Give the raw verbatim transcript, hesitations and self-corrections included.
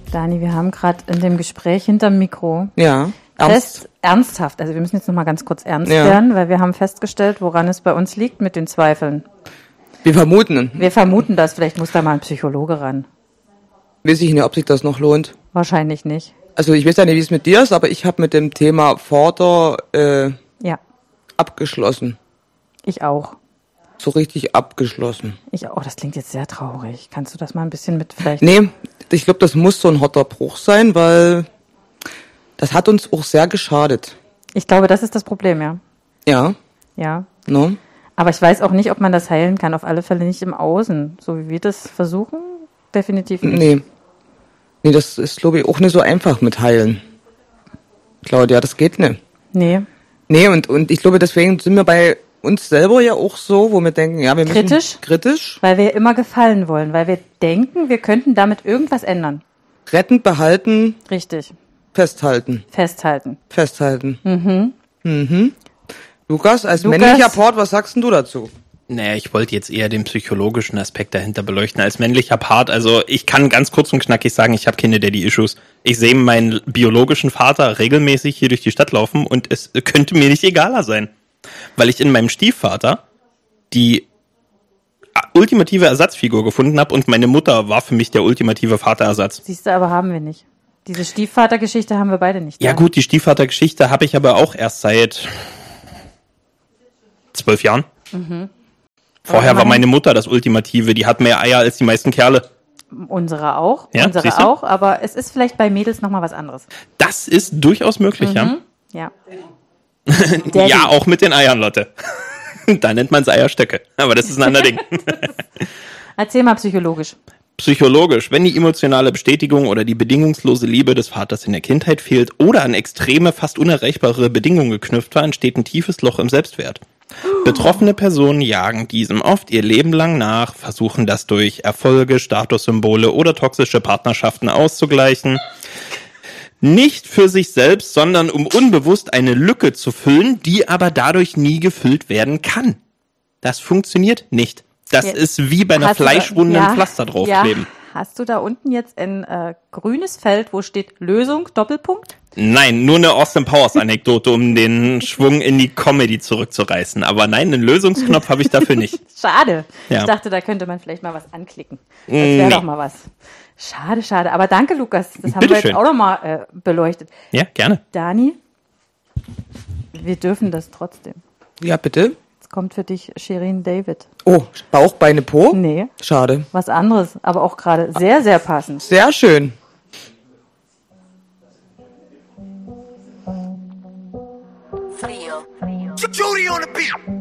Dani, wir haben gerade in dem Gespräch hinterm Mikro ja, ernst. fest, ernsthaft, also wir müssen jetzt noch mal ganz kurz ernst ja. werden, weil wir haben festgestellt, woran es bei uns liegt mit den Zweifeln. Wir vermuten. Wir vermuten das, vielleicht muss da mal ein Psychologe ran. Weiß ich nicht, ob sich das noch lohnt. Wahrscheinlich nicht. Also ich weiß ja nicht, wie es mit dir ist, aber ich habe mit dem Thema Vater äh, ja. abgeschlossen. Ich auch. So richtig abgeschlossen. Ich auch, das klingt jetzt sehr traurig. Kannst du das mal ein bisschen mit vielleicht... Nee, ich glaube, das muss so ein harter Bruch sein, weil das hat uns auch sehr geschadet. Ich glaube, das ist das Problem, ja. Ja. Ja. No. Aber ich weiß auch nicht, ob man das heilen kann. Auf alle Fälle nicht im Außen. So wie wir das versuchen, definitiv nicht. Nee. Nee, das ist, glaube ich, auch nicht so einfach mit heilen. Claudia, das geht nicht. Nee. Nee, und, und ich glaube, deswegen sind wir bei uns selber ja auch so, wo wir denken, ja, wir müssen... Kritisch? Kritisch. Weil wir immer gefallen wollen. Weil wir denken, wir könnten damit irgendwas ändern. Retten, behalten. Richtig. Festhalten. Festhalten. Festhalten. Mhm. Mhm. Lukas, als Lukas, männlicher Part, was sagst denn du dazu? Naja, ich wollte jetzt eher den psychologischen Aspekt dahinter beleuchten als männlicher Part. Also ich kann ganz kurz und knackig sagen, ich habe keine Daddy-Issues. Ich sehe meinen biologischen Vater regelmäßig hier durch die Stadt laufen und es könnte mir nicht egaler sein. Weil ich in meinem Stiefvater die ultimative Ersatzfigur gefunden habe und meine Mutter war für mich der ultimative Vaterersatz. Siehst du, aber haben wir nicht. Diese Stiefvatergeschichte haben wir beide nicht. Ja gut, die Stiefvatergeschichte habe ich aber auch erst seit zwölf Jahren. Mhm. Vorher war meine Mutter das Ultimative, die hat mehr Eier als die meisten Kerle. Unsere auch, ja, unsere auch, aber es ist vielleicht bei Mädels nochmal was anderes. Das ist durchaus möglich, mhm. ja. Ja. Ja, auch mit den Eiern, Lotte. Da nennt man es Eierstöcke, aber das ist ein anderes Ding. Erzähl mal psychologisch. Psychologisch, wenn die emotionale Bestätigung oder die bedingungslose Liebe des Vaters in der Kindheit fehlt oder an extreme, fast unerreichbare Bedingungen geknüpft war, entsteht ein tiefes Loch im Selbstwert. Betroffene Personen jagen diesem oft ihr Leben lang nach, versuchen das durch Erfolge, Statussymbole oder toxische Partnerschaften auszugleichen. Nicht für sich selbst, sondern um unbewusst eine Lücke zu füllen, die aber dadurch nie gefüllt werden kann. Das funktioniert nicht. Das ja. ist wie bei einer Fleischwunde da, ja, ein Pflaster draufkleben. Ja. Hast du da unten jetzt ein äh, grünes Feld, wo steht Lösung, Doppelpunkt? Nein, nur eine Austin Powers Anekdote, um den Schwung in die Comedy zurückzureißen. Aber nein, einen Lösungsknopf habe ich dafür nicht. Schade. Ja. Ich dachte, da könnte man vielleicht mal was anklicken. Das wäre nee. doch mal was. Schade, schade. Aber danke, Lukas. Das haben Bitte wir schön. jetzt auch noch mal äh, beleuchtet. Ja, gerne. Dani, wir dürfen das trotzdem. Ja, bitte. Jetzt kommt für dich Shirin David. Oh, Bauch, Beine, Po? Nee. Schade. Was anderes, aber auch gerade sehr, sehr passend. Sehr schön. Frio. Frio. Judy on the beat.